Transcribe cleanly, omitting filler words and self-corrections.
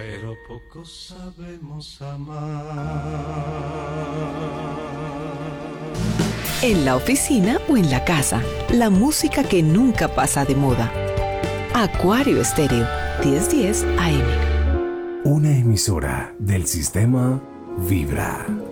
pero poco sabemos amar. En la oficina o en la casa, la música que nunca pasa de moda. Acuario Estéreo, 1010 AM. Una emisora del sistema Vibra.